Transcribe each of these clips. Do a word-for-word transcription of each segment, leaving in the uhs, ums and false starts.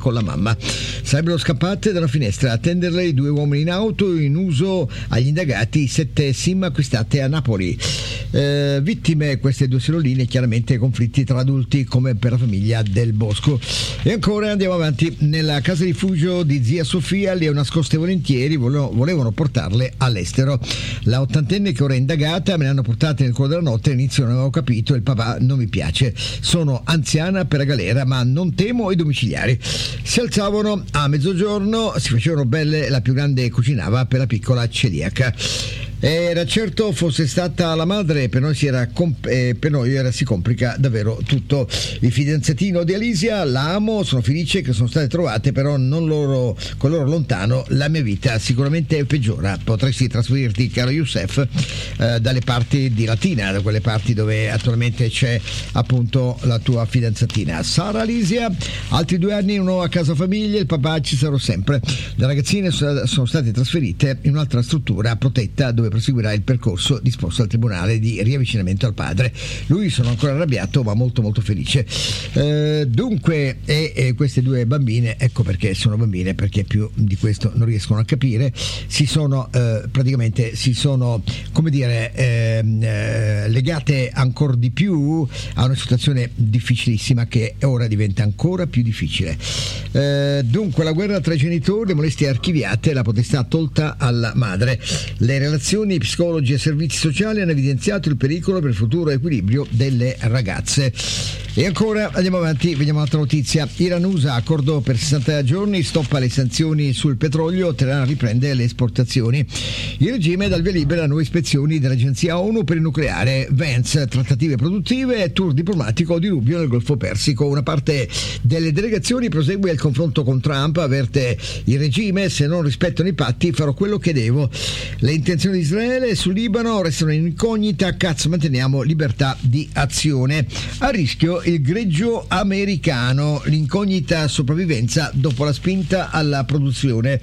con la mamma. Sarebbero scappate da una finestra a attenderle i due uomini in auto, in uso agli indagati sette SIM acquistate a Napoli. Eh, vittime queste due siroline, chiaramente conflitti tra adulti come per la famiglia Del Bosco. E ancora andiamo avanti. Nella casa rifugio di zia Sofia le ho nascoste volentieri, volevo, volevano portarle all'estero. La ottantenne, che ora è indagata, me le hanno portate nel cuore della notte. All'inizio non avevo capito, il papà non mi piace, sono anziana per la galera, ma non temo i domiciliari. Si alzavano a mezzogiorno, si facevano belle, la più grande cucinava per la piccola celiaca. Era certo fosse stata la madre, per noi si, era comp- eh, per noi era, si complica davvero tutto. Il fidanzatino di Alisia, la amo, sono felice che sono state trovate, però non loro, con loro lontano la mia vita sicuramente peggiora. Potresti trasferirti, caro Youssef, eh, dalle parti di Latina, da quelle parti dove attualmente c'è appunto la tua fidanzatina. Sara Alisia, altri due anni uno a casa famiglia, il papà ci sarò sempre. Le ragazzine sono state trasferite in un'altra struttura protetta dove proseguirà il percorso disposto al tribunale di riavvicinamento al padre. Lui sono ancora arrabbiato ma molto molto felice. Eh, dunque e, e queste due bambine, ecco perché sono bambine, perché più di questo non riescono a capire, si sono eh, praticamente si sono come dire eh, eh, legate ancora di più a una situazione difficilissima che ora diventa ancora più difficile. Eh, dunque la guerra tra i genitori, le molestie archiviate, la potestà tolta alla madre. Le relazioni, psicologi e servizi sociali hanno evidenziato il pericolo per il futuro equilibrio delle ragazze. E ancora andiamo avanti, vediamo un'altra notizia. Iran-U S A, accordo per sessanta giorni, stoppa le sanzioni sul petrolio, Teheran riprende le esportazioni. Il regime dà il via libera a nuove ispezioni dell'agenzia ONU per il nucleare. Vance, trattative produttive, tour diplomatico di Rubio nel Golfo Persico. Una parte delle delegazioni prosegue il confronto con Trump, avverte il regime: se non rispettano i patti farò quello che devo. Le intenzioni di Israele sul Libano restano in incognita, cazzo, manteniamo libertà di azione. A rischio il greggio americano, l'incognita sopravvivenza dopo la spinta alla produzione.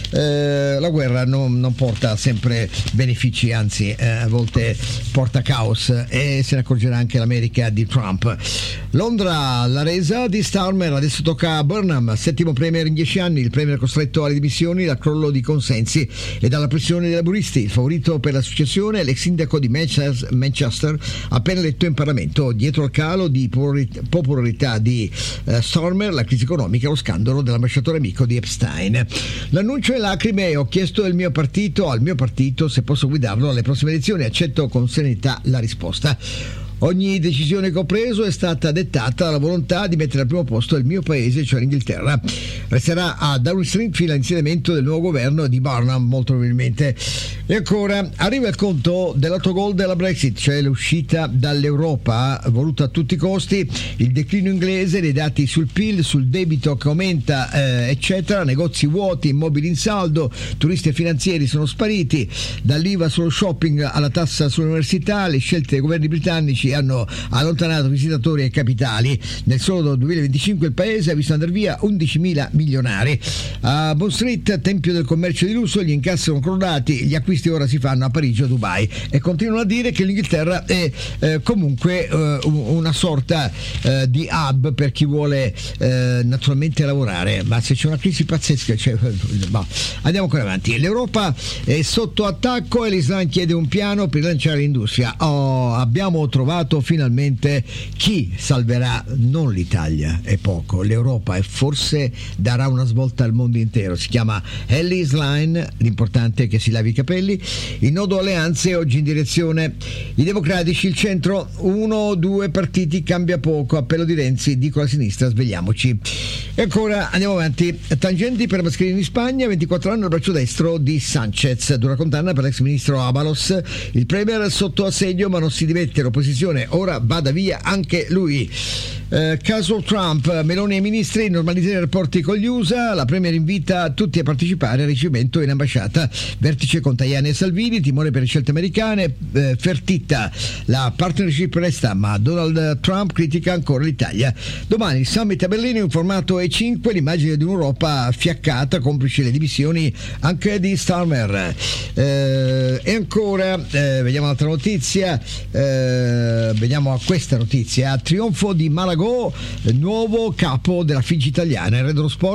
Eh, la guerra non, non porta sempre benefici, anzi eh, a volte porta caos, e se ne accorgerà anche l'America di Trump. Londra, la resa di Starmer, adesso tocca a Burnham, settimo premier in dieci anni, il premier costretto alle dimissioni dal crollo di consensi e dalla pressione dei laburisti. Il favorito per la successione, l'ex sindaco di Manchester, appena eletto in Parlamento. Dietro al calo di popolarità di uh, Starmer, la crisi economica e lo scandalo dell'ambasciatore amico di Epstein. L'annuncio è lacrime: ho chiesto al mio partito, al mio partito se posso guidarlo alle prossime elezioni, accetto con serenità la risposta. Ogni decisione che ho preso è stata dettata dalla volontà di mettere al primo posto il mio paese, cioè l'Inghilterra. Resterà a Downing Street fino all'insediamento del nuovo governo di Burnham, molto probabilmente. E ancora, arriva il conto dell'autogol della Brexit, cioè l'uscita dall'Europa voluta a tutti i costi, il declino inglese, dei dati sul P I L, sul debito che aumenta, eh, eccetera, negozi vuoti, immobili in saldo, turisti e finanzieri sono spariti, dall'I V A sullo shopping alla tassa sull'università, le scelte dei governi britannici hanno allontanato visitatori e capitali. Nel solo duemilaventicinque il paese ha visto andare via undicimila milionari. A Bond Street, tempio del commercio di lusso, gli incassi sono crollati, gli acquisti ora si fanno a Parigi o Dubai, e continuano a dire che l'Inghilterra è eh, comunque eh, una sorta eh, di hub per chi vuole eh, naturalmente lavorare. Ma se c'è una crisi pazzesca, cioè, no. Andiamo ancora avanti. L'Europa è sotto attacco e l'Islam chiede un piano per rilanciare l'industria. Oh, abbiamo trovato finalmente chi salverà non l'Italia e poco, l'Europa, e forse darà una svolta al mondo intero. Si chiama Ellie's Line, l'importante è che si lavi i capelli. Il nodo alleanze oggi in direzione i democratici, il centro, uno o due partiti, cambia poco, appello di Renzi, dico alla sinistra svegliamoci. E ancora andiamo avanti. Tangenti per Mascherini in Spagna, ventiquattro anni al braccio destro di Sanchez, dura condanna per l'ex ministro Abalos, il premier sotto assedio ma non si dimette, l'opposizione ora vada via anche lui. Eh, caso Trump, Meloni e i ministri, normalizzare i rapporti con gli U S A, la premier invita tutti a partecipare al ricevimento in ambasciata, vertice con Tajani e Salvini, timore per le scelte americane, eh, fertita la partnership resta, ma Donald Trump critica ancora l'Italia. Domani il summit a Berlino in formato E cinque, l'immagine di un'Europa fiaccata, complici le dimissioni anche di Starmer. Eh, e ancora eh, vediamo un'altra notizia, eh, vediamo questa notizia: trionfo di Malagò, nuovo capo della F I G I italiana. Il Red Sport